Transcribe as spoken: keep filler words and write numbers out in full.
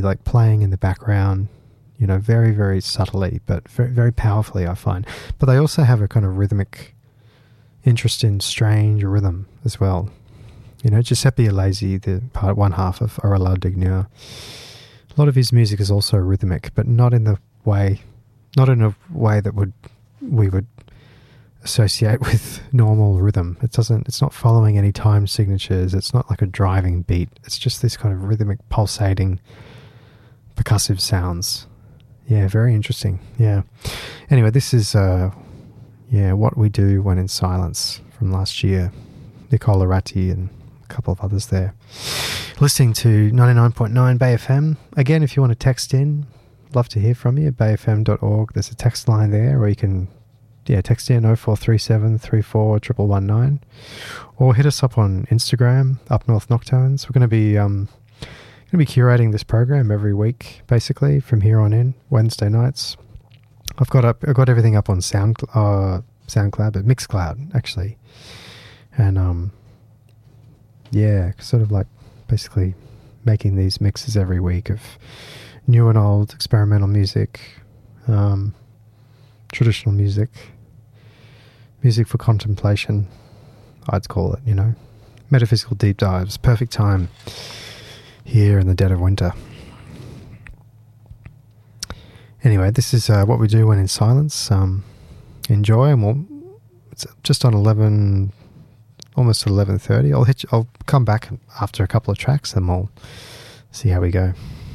like playing in the background, you know, very, very subtly, but very, very powerfully, I find. But they also have a kind of rhythmic interest in strange rhythm as well. You know, Giuseppe Alesi, the part one half of Aurélien Dugnaire, a lot of his music is also rhythmic, but not in the way, not in a way that would we would associate with normal rhythm. It doesn't. It's not following any time signatures. It's not like a driving beat. It's just this kind of rhythmic, pulsating, percussive sounds. Yeah, very interesting. Yeah. Anyway, this is uh, yeah, What We Do When in Silence from last year. Nicola Ratti and a couple of others there. Listening to ninety-nine point nine Bay F M. Again, if you want to text in, love to hear from you. bay f m dot org. There's a text line there, or you can yeah text in oh four three seven, three four one one one nine, or hit us up on Instagram, Up North Nocturnes. We're going to be um going to be curating this program every week, basically from here on in. Wednesday nights. I've got up. I've got everything up on Sound uh, SoundCloud, but Mixcloud actually, and um yeah, sort of like basically making these mixes every week of new and old experimental music, um, traditional music, music for contemplation, I'd call it, you know. Metaphysical deep dives, perfect time here in the dead of winter. Anyway, this is uh, What We Do When in Silence. Um, enjoy, and we'll, it's just on eleven, almost eleven thirty. I'll hit. You, I'll come back after a couple of tracks, and we'll see how we go.